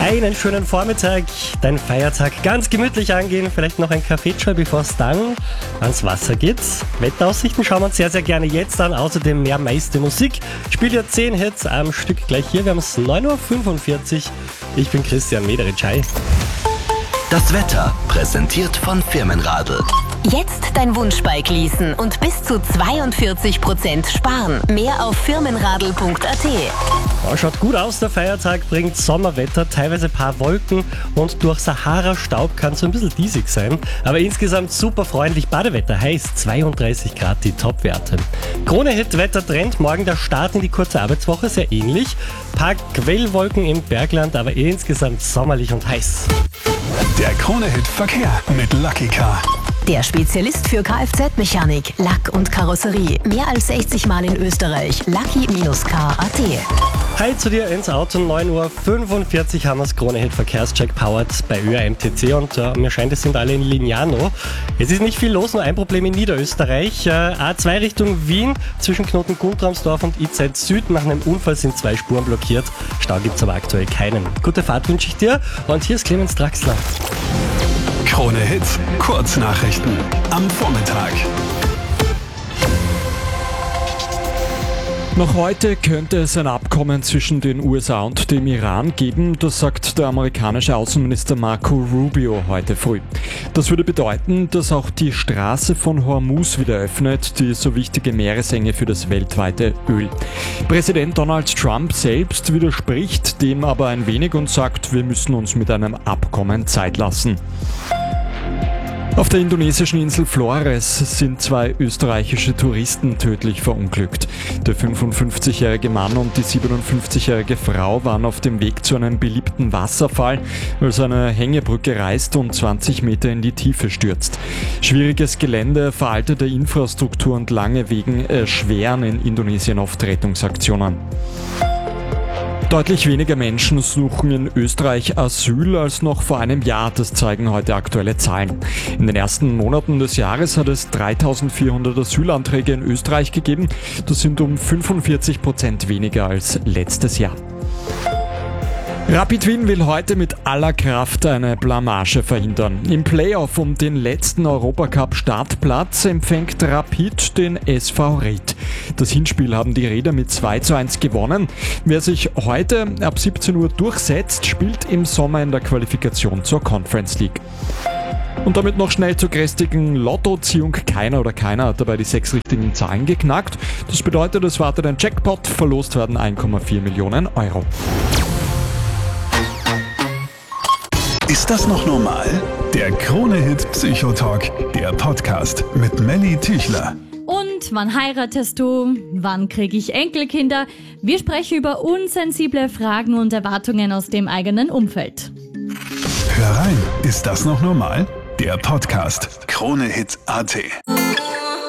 Einen schönen Vormittag, deinen Feiertag ganz gemütlich angehen, vielleicht noch ein Kaffeetschal, bevor es dann ans Wasser geht. Wetteraussichten schauen wir uns sehr, sehr gerne jetzt an. Außerdem mehr meiste Musik. Spielt ja 10 Hits am Stück gleich hier. Wir haben es 9.45 Uhr. Ich bin Christian Mederitsch. Hi. Das Wetter präsentiert von Firmenradl. Jetzt dein Wunschbike leasen und bis zu 42% sparen. Mehr auf firmenradl.at. Oh, schaut gut aus, der Feiertag bringt Sommerwetter, teilweise ein paar Wolken und durch Sahara-Staub kann es so ein bisschen diesig sein. Aber insgesamt super freundlich, Badewetter heißt 32 Grad die Topwerte. Krone-Hit-Wettertrend, morgen der Start in die kurze Arbeitswoche, sehr ähnlich. Paar Quellwolken im Bergland, aber insgesamt sommerlich und heiß. Der Krone-Hit-Verkehr mit Lucky Car. Der Spezialist für Kfz-Mechanik, Lack und Karosserie. Mehr als 60 Mal in Österreich. Lucky-car.at. Hi zu dir ins Auto, 9.45 Uhr haben wir das Krone-Hit-Verkehrscheck powered bei ÖAMTC und mir scheint, es sind alle in Lignano. Es ist nicht viel los, nur ein Problem in Niederösterreich. A2 Richtung Wien zwischen Knoten Guntramsdorf und IZ Süd. Nach einem Unfall sind 2 Spuren blockiert. Stau gibt es aber aktuell keinen. Gute Fahrt wünsche ich dir und hier ist Clemens Draxler. Krone Hits, Kurznachrichten am Vormittag. Noch heute könnte es ein Abkommen zwischen den USA und dem Iran geben, das sagt der amerikanische Außenminister Marco Rubio heute früh. Das würde bedeuten, dass auch die Straße von Hormuz wieder öffnet, die so wichtige Meeresenge für das weltweite Öl. Präsident Donald Trump selbst widerspricht dem aber ein wenig und sagt, wir müssen uns mit einem Abkommen Zeit lassen. Auf der indonesischen Insel Flores sind 2 österreichische Touristen tödlich verunglückt. Der 55-jährige Mann und die 57-jährige Frau waren auf dem Weg zu einem beliebten Wasserfall, als eine Hängebrücke reißt und 20 Meter in die Tiefe stürzt. Schwieriges Gelände, veraltete Infrastruktur und lange Wegen erschweren in Indonesien oft Rettungsaktionen. Deutlich weniger Menschen suchen in Österreich Asyl als noch vor einem Jahr, das zeigen heute aktuelle Zahlen. In den ersten Monaten des Jahres hat es 3.400 Asylanträge in Österreich gegeben. Das sind um 45% weniger als letztes Jahr. Rapid Wien will heute mit aller Kraft eine Blamage verhindern. Im Playoff um den letzten Europacup-Startplatz empfängt Rapid den SV Ried. Das Hinspiel haben die Räder mit 2:1 gewonnen. Wer sich heute ab 17 Uhr durchsetzt, spielt im Sommer in der Qualifikation zur Conference League. Und damit noch schnell zur grästigen Lottoziehung. Keiner hat dabei die 6 richtigen Zahlen geknackt. Das bedeutet, es wartet ein Jackpot, verlost werden 1,4 Millionen Euro. Ist das noch normal? Der Krone-Hit Psychotalk, der Podcast mit Melly Tüchler. Und wann heiratest du? Wann kriege ich Enkelkinder? Wir sprechen über unsensible Fragen und Erwartungen aus dem eigenen Umfeld. Hör rein, ist das noch normal? Der Podcast Krone-Hit.at.